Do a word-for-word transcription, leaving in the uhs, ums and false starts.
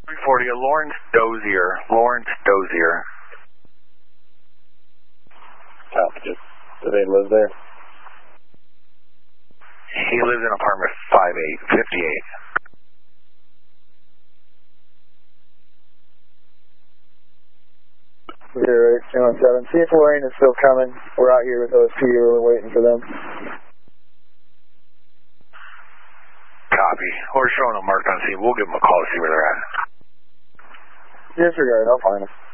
three forty, Lawrence Dozier. Lawrence Dozier. Copy. Do they live there? He lives in apartment five eight fifty-eight. zero eight two one seven. See if Lorraine is still coming. We're out here with O S P. We're waiting for them. Copy. We're showing them marked on scene. We'll give them a call to see where they're at. Disregard. I'll find them.